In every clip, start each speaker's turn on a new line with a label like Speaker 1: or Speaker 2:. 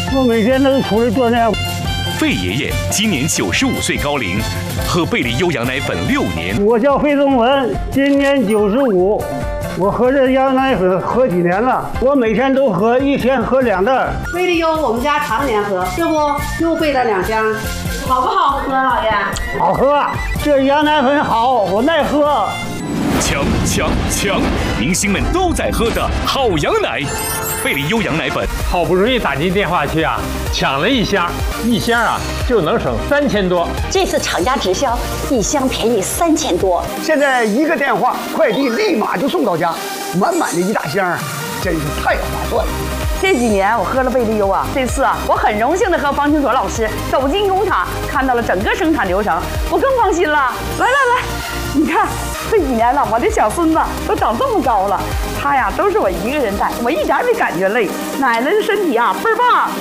Speaker 1: 我每天都出来锻炼。
Speaker 2: 费爷爷今年95岁高龄，喝贝利优羊奶粉6年。
Speaker 1: 我叫费宗文，今年95。我喝这羊奶粉喝几年了？我每天都喝，一天喝2袋。
Speaker 3: 贝利优我们家常年喝，这不又备了2箱，好不好喝，老爷？
Speaker 1: 好喝，这羊奶粉好，我爱喝。
Speaker 2: 强！明星们都在喝的好羊奶，贝利优羊奶粉。
Speaker 4: 好不容易打进电话去啊，抢了1箱，1箱啊就能省3000多。
Speaker 5: 这次厂家直销，1箱便宜3000多。
Speaker 6: 现在一个电话，快递立马就送到家，满满的1大箱，真是太划算了。
Speaker 7: 这几年我喝了贝利优啊，这次啊我很荣幸的和方清卓老师走进工厂，看到了整个生产流程，我更放心了。来，你看这几年了，我的小孙子都长这么高了，他呀都是我一个人带，我一点没感觉累。奶奶的身体啊倍儿棒，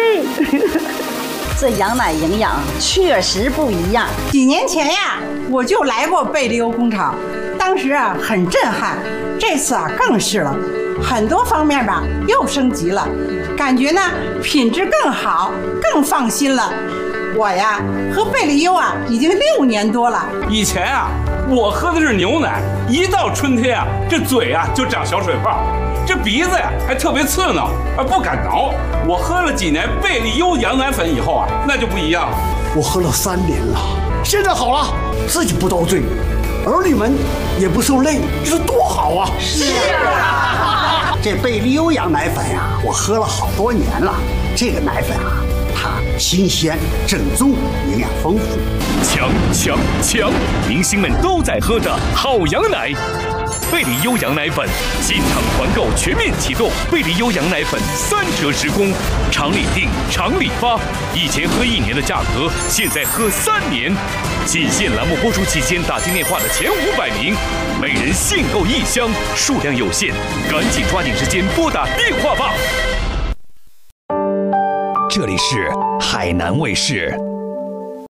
Speaker 5: 这羊奶营养确实不一样。
Speaker 8: 几年前呀，我就来过贝利优工厂，当时啊很震撼，这次啊更是了。很多方面吧又升级了，感觉呢品质更好，更放心了。我呀喝贝利优啊已经6年多了。
Speaker 9: 以前啊我喝的是牛奶，一到春天啊这嘴啊就长小水泡，这鼻子呀还特别刺挠，不敢挠。我喝了几年贝利优羊奶粉以后啊，那就不一样了。
Speaker 6: 我喝了3年了，现在好了，自己不遭罪，儿女们也不受累，这是多好啊！
Speaker 8: 是啊，
Speaker 6: 这贝利优羊奶粉呀，我喝了好多年了。这个奶粉啊，它新鲜、正宗，营养丰富。
Speaker 2: 强！明星们都在喝的好羊奶。贝利优羊奶粉进厂团购全面启动，贝利优羊奶粉3折时供，厂里订，厂里发。以前喝1年的价格，现在喝3年。仅限栏目播出期间打进电话的前500名，每人限购1箱，数量有限，赶紧抓紧时间拨打电话吧。这里是海南卫视。